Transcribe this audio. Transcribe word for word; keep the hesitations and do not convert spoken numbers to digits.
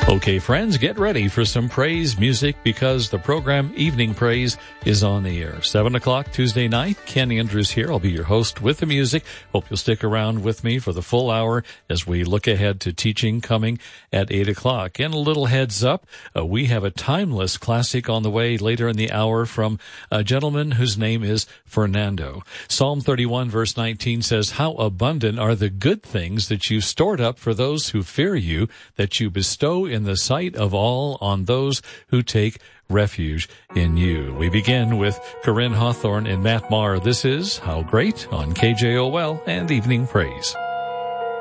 Okay, friends, get ready for some praise music because the program Evening Praise is on the air. Seven o'clock Tuesday night. Ken Andrews here. I'll be your host with the music. Hope you'll stick around with me for the full hour as we look ahead to teaching coming at eight o'clock. And a little heads up, uh, we have a timeless classic on the way later in the hour from a gentleman whose name is Fernando. Psalm thirty-one verse nineteen says, "How abundant are the good things that you stored up for those who fear you, that you bestow in the sight of all on those who take refuge in you." We begin with Corinne Hawthorne and Matt Maher. This is How Great on K J O L and Evening Praise.